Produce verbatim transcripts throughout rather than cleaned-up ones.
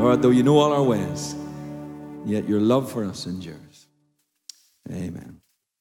Lord, though you know all our ways, yet your love for us endures. Amen.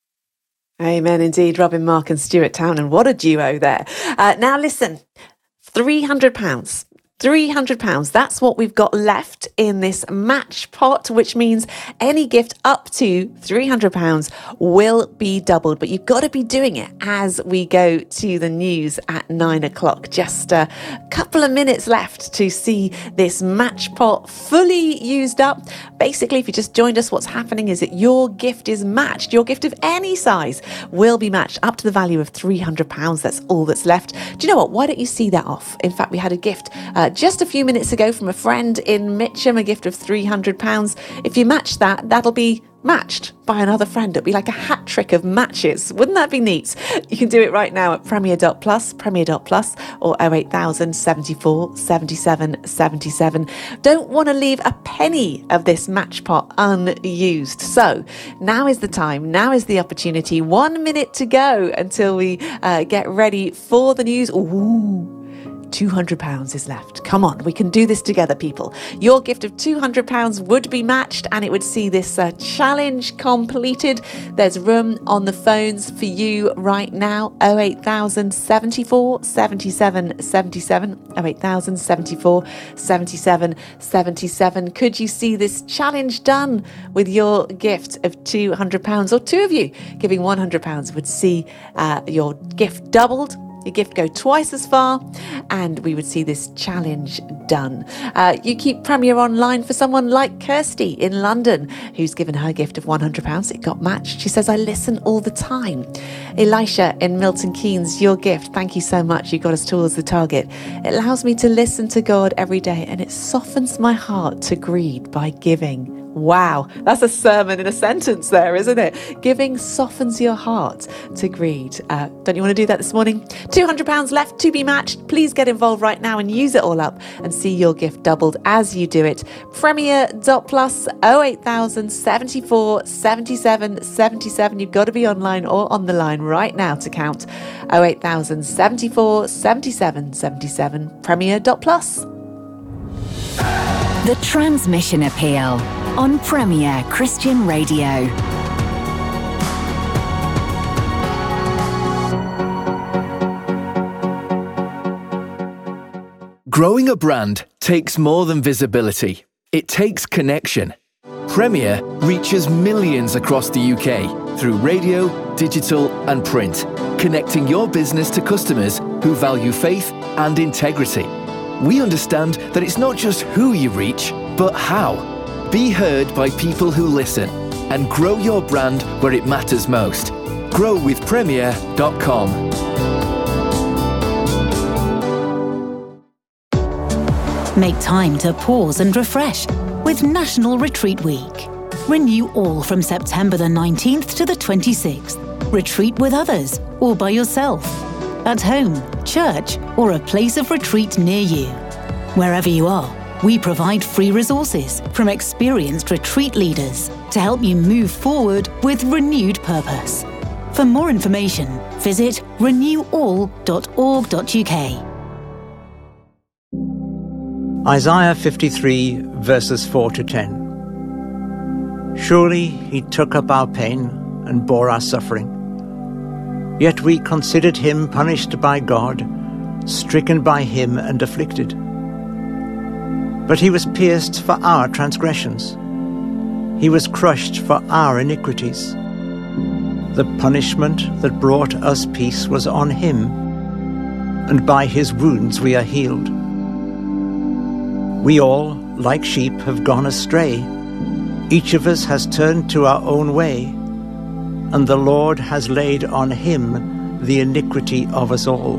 Amen indeed. Robin, Mark and Stuart Townend. What a duo there. Uh, now listen, three hundred pounds. three hundred pounds. That's what we've got left in this match pot, which means any gift up to three hundred pounds will be doubled. But you've got to be doing it as we go to the news at nine o'clock. Just a couple of minutes left to see this match pot fully used up. Basically, if you just joined us, what's happening is that your gift is matched. Your gift of any size will be matched up to the value of three hundred pounds. That's all that's left. Do you know what? Why don't you see that off? In fact, we had a gift uh, just a few minutes ago from a friend in Mitcham, a gift of three hundred pounds. If you match that, that'll be matched by another friend. It'll be like a hat trick of matches. Wouldn't that be neat? You can do it right now at Premier dot plus, Premier dot plus, or oh eight thousand seventy-four seventy-seven seventy-seven. Don't want to leave a penny of this match pot unused. So now is the time. Now is the opportunity. One minute to go until we uh, get ready for the news. Ooh. two hundred pounds is left. Come on, we can do this together, people. Your gift of two hundred pounds would be matched and it would see this uh, challenge completed. There's room on the phones for you right now. oh eight thousand seventy-four seventy-seven seventy-seven. oh eight thousand seventy-four seventy-seven seventy-seven. Could you see this challenge done with your gift of two hundred pounds? Or two of you giving one hundred pounds would see uh, your gift doubled. Your gift go twice as far and we would see this challenge done. Uh, you keep Premier online for someone like Kirsty in London, who's given her gift of one hundred pounds. It got matched. She says, I listen all the time. Elisha in Milton Keynes, your gift. Thank you so much. You got us towards the target. It allows me to listen to God every day and it softens my heart to greed by giving. Wow, that's a sermon in a sentence there, isn't it? Giving softens your heart to greed. Uh, don't you want to do that this morning? two hundred pounds left to be matched. Please get involved right now and use it all up and see your gift doubled as you do it. Premier dot plus, oh eight thousand seventy-four seventy-seven seventy-seven. You've got to be online or on the line right now to count. oh eight thousand seventy-four seventy-seven seventy-seven. Premier dot plus. The Transmission Appeal on Premier Christian Radio. Growing a brand takes more than visibility. It takes connection. Premier reaches millions across the U K through radio, digital and print, connecting your business to customers who value faith and integrity. We understand that it's not just who you reach, but how. Be heard by people who listen and grow your brand where it matters most. Grow with Premier dot com. Make time to pause and refresh with National Retreat Week. Renew all from September the nineteenth to the twenty-sixth. Retreat with others or by yourself. At home, church, or a place of retreat near you. Wherever you are, we provide free resources from experienced retreat leaders to help you move forward with renewed purpose. For more information, visit renew all dot org dot U K. Isaiah fifty-three, verses four to ten. Surely he took up our pain and bore our suffering. Yet we considered him punished by God, stricken by him and afflicted. But he was pierced for our transgressions. He was crushed for our iniquities. The punishment that brought us peace was on him, and by his wounds we are healed. We all, like sheep, have gone astray. Each of us has turned to our own way, and the Lord has laid on him the iniquity of us all.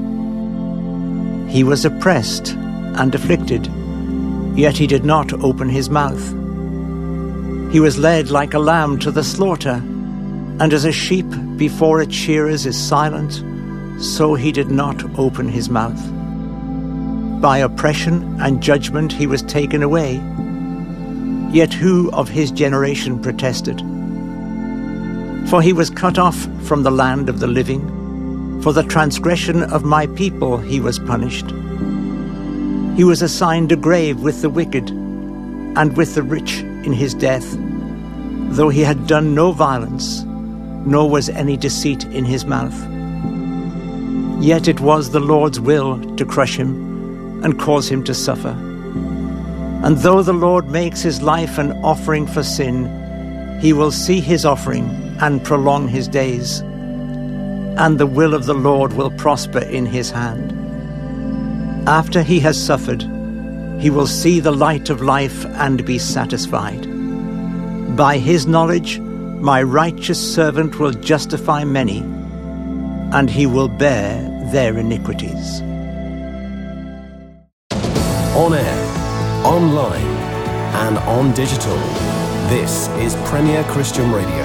He was oppressed and afflicted, yet he did not open his mouth. He was led like a lamb to the slaughter, and as a sheep before its shearers is silent, so he did not open his mouth. By oppression and judgment he was taken away. Yet who of his generation protested? For he was cut off from the land of the living. For the transgression of my people he was punished. He was assigned a grave with the wicked, and with the rich in his death, though he had done no violence, nor was any deceit in his mouth. Yet it was the Lord's will to crush him and cause him to suffer. And though the Lord makes his life an offering for sin, he will see his offering and prolong his days, and the will of the Lord will prosper in his hand. After he has suffered, he will see the light of life and be satisfied. By his knowledge, my righteous servant will justify many, and he will bear their iniquities. On air, online, and on digital, this is Premier Christian Radio.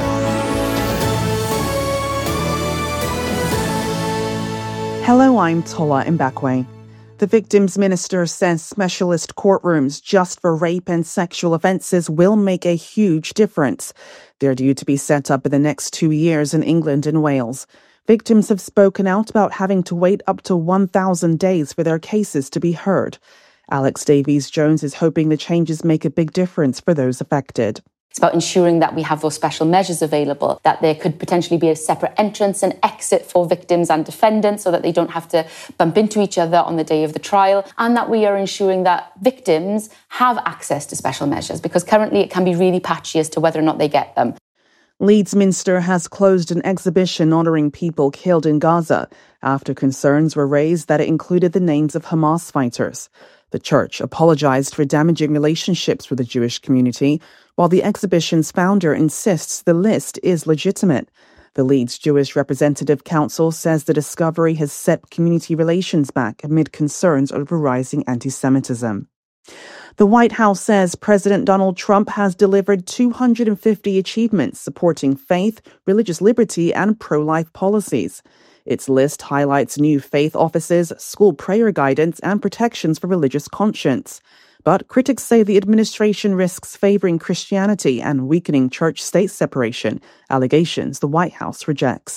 Hello, I'm Tola Mbakwe. The Victims Minister says specialist courtrooms just for rape and sexual offences will make a huge difference. They're due to be set up in the next two years in England and Wales. Victims have spoken out about having to wait up to one thousand days for their cases to be heard. Alex Davies-Jones is hoping the changes make a big difference for those affected. It's about ensuring that we have those special measures available, that there could potentially be a separate entrance and exit for victims and defendants so that they don't have to bump into each other on the day of the trial, and that we are ensuring that victims have access to special measures, because currently it can be really patchy as to whether or not they get them. Leeds Minster has closed an exhibition honouring people killed in Gaza after concerns were raised that it included the names of Hamas fighters. The church apologised for damaging relationships with the Jewish community, while the exhibition's founder insists the list is legitimate. The Leeds Jewish Representative Council says the discovery has set community relations back amid concerns over rising anti-Semitism. The White House says President Donald Trump has delivered two hundred fifty achievements supporting faith, religious liberty, and pro-life policies. Its list highlights new faith offices, school prayer guidance, and protections for religious conscience. But critics say the administration risks favouring Christianity and weakening church-state separation, allegations the White House rejects.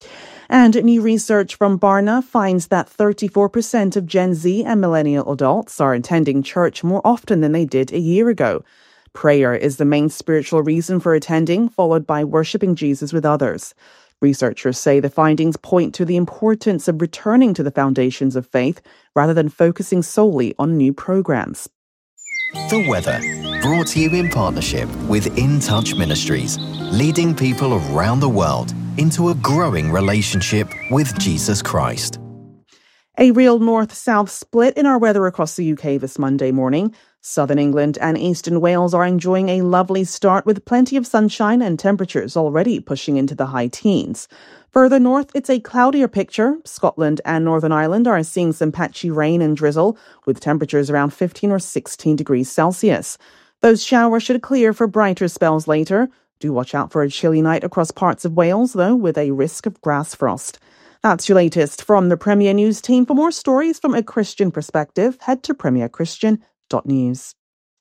And new research from Barna finds that thirty-four percent of Gen Z and millennial adults are attending church more often than they did a year ago. Prayer is the main spiritual reason for attending, followed by worshipping Jesus with others. Researchers say the findings point to the importance of returning to the foundations of faith rather than focusing solely on new programs. The weather, brought to you in partnership with In Touch Ministries, leading people around the world into a growing relationship with Jesus Christ. A real north-south split in our weather across the U K this Monday morning. Southern England and eastern Wales are enjoying a lovely start with plenty of sunshine and temperatures already pushing into the high teens. Further north, it's a cloudier picture. Scotland and Northern Ireland are seeing some patchy rain and drizzle, with temperatures around fifteen or sixteen degrees Celsius. Those showers should clear for brighter spells later. Do watch out for a chilly night across parts of Wales, though, with a risk of grass frost. That's your latest from the Premier News team. For more stories from a Christian perspective, head to premier christian dot news.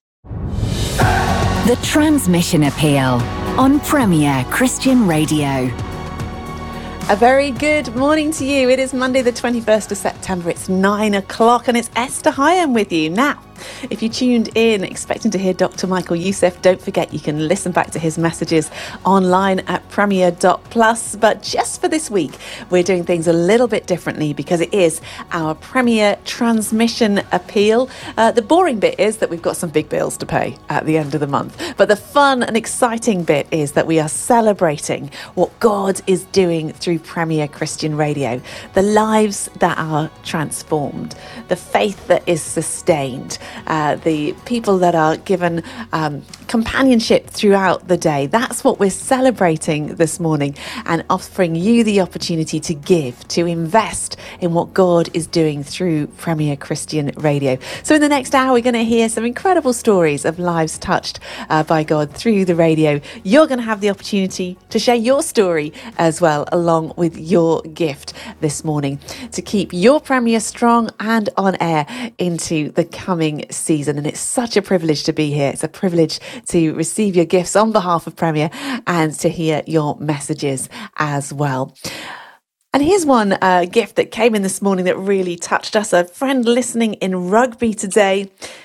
The Transmission Appeal on Premier Christian Radio. A very good morning to you. It is Monday the twenty-first of September. It's nine o'clock and it's Esther Hyam with you. Now, if you tuned in expecting to hear Doctor Michael Youssef, don't forget you can listen back to his messages online at premier dot plus. But just for this week, we're doing things a little bit differently because it is our Premier Transmission Appeal. Uh, the boring bit is that we've got some big bills to pay at the end of the month. But the fun and exciting bit is that we are celebrating what God is doing through Premier Christian Radio. The lives that are transformed, the faith that is sustained, Uh, the people that are given um, companionship throughout the day. That's what we're celebrating this morning, and offering you the opportunity to give, to invest in what God is doing through Premier Christian Radio. So in the next hour, we're going to hear some incredible stories of lives touched uh, by God through the radio. You're going to have the opportunity to share your story as well, along with your gift this morning, to keep your Premier strong and on air into the coming season. And it's such a privilege to be here. It's a privilege to receive your gifts on behalf of Premier and to hear your messages as well. And here's one uh, gift that came in this morning that really touched us. A friend listening in Rugby today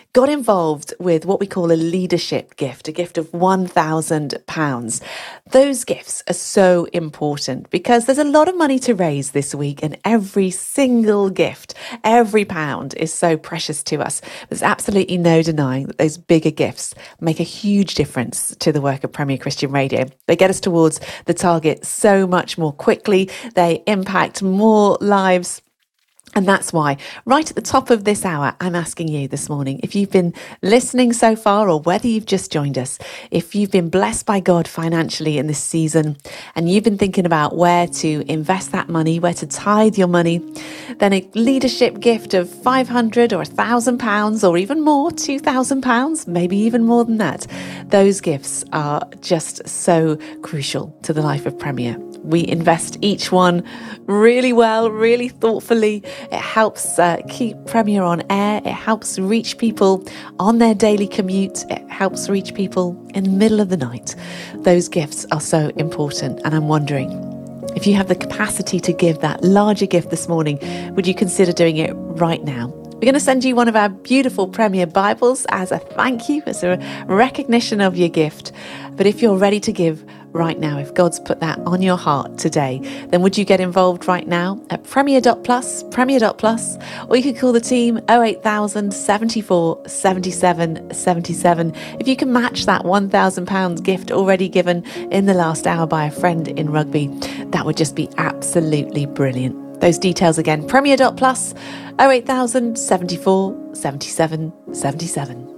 got involved with what we call a leadership gift, a gift of one thousand pounds. Those gifts are so important because there's a lot of money to raise this week, and every single gift, every pound is so precious to us. There's absolutely no denying that those bigger gifts make a huge difference to the work of Premier Christian Radio. They get us towards the target so much more quickly. They impact more lives. And that's why, right at the top of this hour, I'm asking you this morning, if you've been listening so far or whether you've just joined us, if you've been blessed by God financially in this season and you've been thinking about where to invest that money, where to tithe your money, then a leadership gift of five hundred or one thousand pounds or even more, two thousand pounds, maybe even more than that, those gifts are just so crucial to the life of Premier. We invest each one really well, really thoughtfully. It helps uh, keep Premier on air. It helps reach people on their daily commute. It helps reach people in the middle of the night. Those gifts are so important. And I'm wondering, if you have the capacity to give that larger gift this morning, would you consider doing it right now? We're going to send you one of our beautiful Premier Bibles as a thank you, as a recognition of your gift. But if you're ready to give right now, if God's put that on your heart today, then would you get involved right now at premier dot plus, premier dot plus, or you could call the team oh eight thousand, seventy-four, seventy-seven, seventy-seven. If you can match that one thousand pounds gift already given in the last hour by a friend in Rugby, that would just be absolutely brilliant. Those details again, premier dot plus, oh eight thousand, seventy-four, seventy-seven, seventy-seven.